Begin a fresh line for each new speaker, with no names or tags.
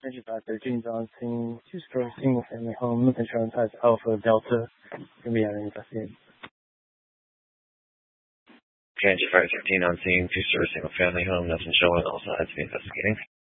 Energy 513 Johnson, two-story single-family home, with insurance type Alpha Delta. Can we have an investigation?
Energy 513 on scene, two-story single-family home, nothing showing, all sides be investigating.